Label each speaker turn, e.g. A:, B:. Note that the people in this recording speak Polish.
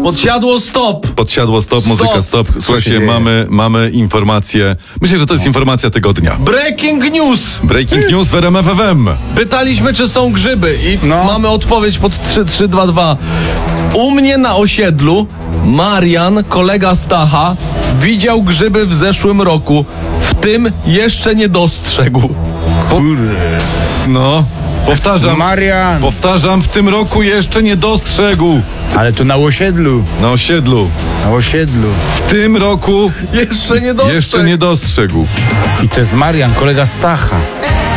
A: Podsiadło stop!
B: Podsiadło stop, muzyka stop. Słuchajcie,
C: dzieje?
B: mamy informację. Myślę, że to jest informacja tygodnia.
A: Breaking news!
B: Breaking news w RMF FM.
A: Pytaliśmy, czy są grzyby i
C: No.
A: mamy odpowiedź pod 3322. U mnie na osiedlu Marian, kolega Stacha, widział grzyby w zeszłym roku. W tym jeszcze nie dostrzegł.
C: Kurde.
B: No,
C: Marian.
B: powtarzam, w tym roku jeszcze nie dostrzegł.
C: Ale to na osiedlu.
B: Na osiedlu.
C: Na osiedlu.
B: W tym roku
A: Jeszcze nie dostrzegł.
B: jeszcze nie dostrzegł.
C: I to jest Marian, kolega Stacha.